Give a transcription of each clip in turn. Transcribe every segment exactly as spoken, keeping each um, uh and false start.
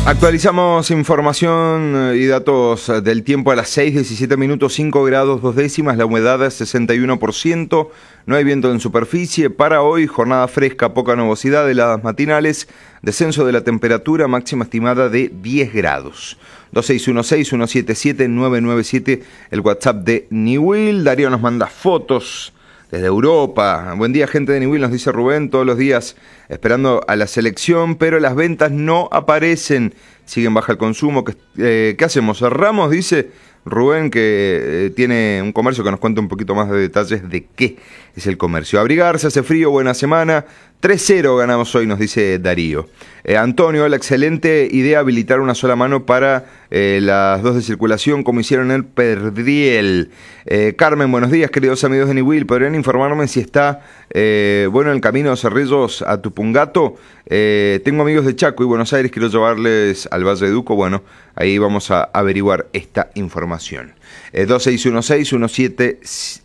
Actualizamos información y datos del tiempo a las seis, diecisiete minutos, cinco grados, dos décimas, la humedad es sesenta y uno por ciento, no hay viento en superficie. Para hoy, jornada fresca, poca nubosidad, heladas matinales, descenso de la temperatura, máxima estimada de diez grados. dos seis uno seis, uno siete siete, nueve nueve siete, el WhatsApp de Niwil. Darío nos manda fotos desde Europa. Buen día, gente de Niwil, nos dice Rubén, todos los días esperando a la selección, pero las ventas no aparecen, siguen baja el consumo. ¿Qué, eh, ¿qué hacemos? Cerramos, dice Rubén, que eh, tiene un comercio que nos cuenta un poquito más de detalles de qué es el comercio. Abrigarse, hace frío, buena semana. tres cero ganamos hoy, nos dice Darío. Eh, Antonio, la excelente idea habilitar una sola mano para eh, las dos de circulación, como hicieron en el Perdriel. Eh, Carmen, buenos días, queridos amigos de Niwil. ¿Podrían informarme si está eh, bueno el camino de Cerrillos a Tupungato? Eh, tengo amigos de Chaco y Buenos Aires, quiero llevarles al Valle de Duco. Bueno, ahí vamos a averiguar esta información. Eh, dos seis uno seis, uno siete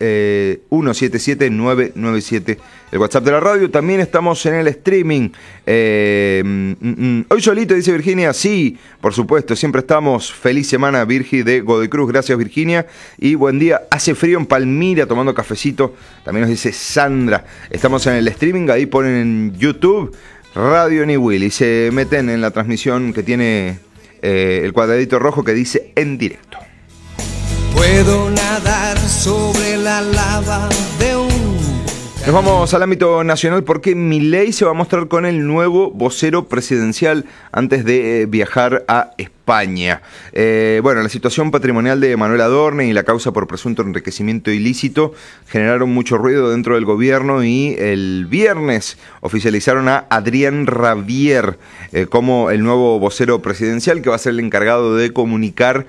siete, nueve nueve siete, el WhatsApp de la radio. También estamos en el streaming. Eh, mm, mm, hoy solito, dice Virginia. Sí, por supuesto, siempre estamos. Feliz semana, Virgi de Godoy Cruz. Gracias, Virginia. Y buen día. Hace frío en Palmira, tomando cafecito. También nos dice Sandra. Estamos en el streaming, ahí ponen en YouTube Radio Niwil y se meten en la transmisión que tiene eh, el cuadradito rojo que dice en directo. Puedo nadar sobre la lava de un... Nos vamos al ámbito nacional porque Milei se va a mostrar con el nuevo vocero presidencial antes de eh, viajar a España. Eh, bueno, la situación patrimonial de Manuel Adorni y la causa por presunto enriquecimiento ilícito generaron mucho ruido dentro del gobierno y el viernes oficializaron a Adrián Rabier eh, como el nuevo vocero presidencial, que va a ser el encargado de comunicar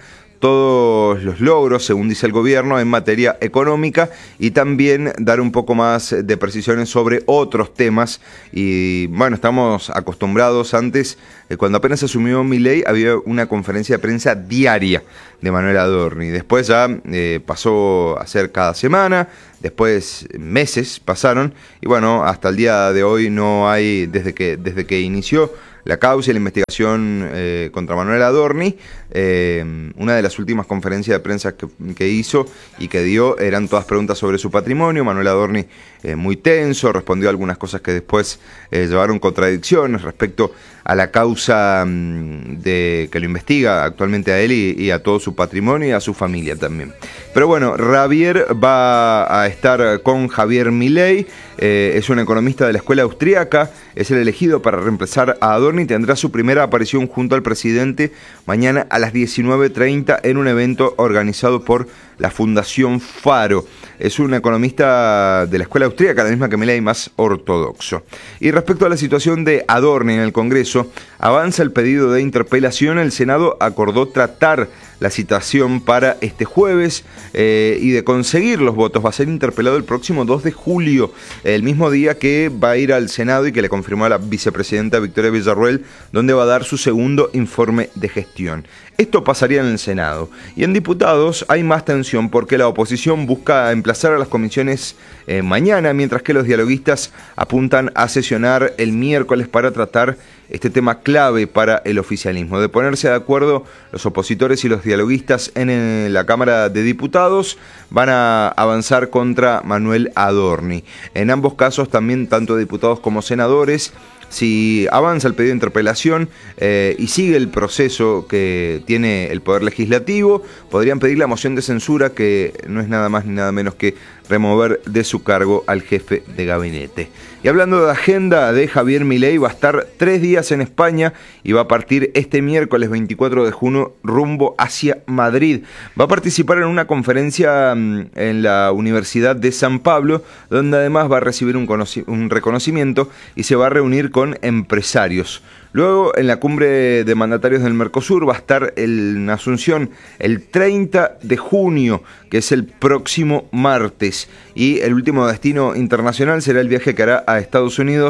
todos los logros, según dice el gobierno, en materia económica y también dar un poco más de precisiones sobre otros temas. Y bueno, estamos acostumbrados antes, eh, cuando apenas asumió Milei, había una conferencia de prensa diaria de Manuel Adorni. Después ya eh, pasó a ser cada semana, después meses pasaron y bueno, hasta el día de hoy no hay, desde que, desde que inició la causa y la investigación eh, contra Manuel Adorni, eh, una de las últimas conferencias de prensa que, que hizo y que dio eran todas preguntas sobre su patrimonio. Manuel Adorni eh, muy tenso, respondió a algunas cosas que después eh, llevaron contradicciones respecto a la causa mmm, de que lo investiga actualmente a él y, y a todo su patrimonio y a su familia también. Pero bueno, Rabier va a estar con Javier Milei, eh, es un economista de la escuela austríaca, es el elegido para reemplazar a Adorni, tendrá su primera aparición junto al presidente mañana a las diecinueve treinta en un evento organizado por la Fundación Faro. Es un economista de la escuela austríaca, la misma que Milei, más ortodoxo. Y respecto a la situación de Adorni en el Congreso, avanza el pedido de interpelación. El Senado acordó tratar la citación para este jueves eh, y de conseguir los votos va a ser interpelado el próximo dos de julio, el mismo día que va a ir al Senado y que le confirmó a la vicepresidenta Victoria Villarruel, donde va a dar su segundo informe de gestión. Esto pasaría en el Senado. Y en diputados hay más tensión porque la oposición busca emplazar a las comisiones eh, mañana, mientras que los dialoguistas apuntan a sesionar el miércoles para tratar este tema clave para el oficialismo. De ponerse de acuerdo los opositores y los dialoguistas en la Cámara de Diputados, van a avanzar contra Manuel Adorni. En ambos casos también, tanto diputados como senadores, si avanza el pedido de interpelación eh, y sigue el proceso que tiene el Poder Legislativo, podrían pedir la moción de censura, que no es nada más ni nada menos que remover de su cargo al jefe de gabinete. Y hablando de agenda de Javier Milei, va a estar tres días en España y va a partir este miércoles veinticuatro de junio rumbo hacia Madrid. Va a participar en una conferencia en la Universidad de San Pablo, donde además va a recibir un, un reconocimiento y se va a reunir con empresarios. Luego, en la cumbre de mandatarios del Mercosur, va a estar en Asunción el treinta de junio, que es el próximo martes. Y el último destino internacional será el viaje que hará a Estados Unidos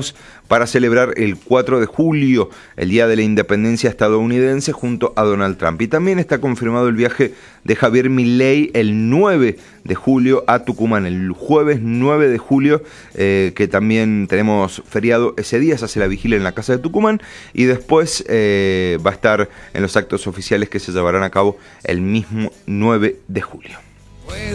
para celebrar el cuatro de julio, el Día de la Independencia estadounidense, junto a Donald Trump. Y también está confirmado el viaje de Javier Milei el nueve de julio a Tucumán, el jueves nueve de julio, eh, que también tenemos feriado ese día, se hace la vigilia en la Casa de Tucumán, y después eh, va a estar en los actos oficiales que se llevarán a cabo el mismo nueve de julio.